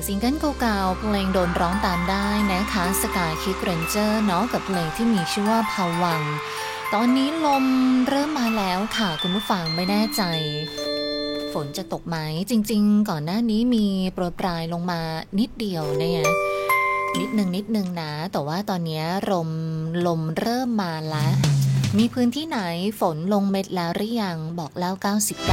ซิงเกิลเก่าๆเพลงโดนร้องตามได้นะคะสกายคิกเรนเจอร์เนาะกับเพลงที่มีชื่อว่าภวังค์ตอนนี้ลมเริ่มมาแล้วค่ะคุณผู้ฟังไม่แน่ใจฝนจะตกไหมจริงๆก่อนหน้านี้มีโปรยปลายลงมานิดเดียวเนี่ยนิดนึงนะแต่ว่าตอนนี้ลมเริ่มมาแล้วมีพื้นที่ไหนฝนลงเม็ดแล้วหรือยังบอกแล้ว99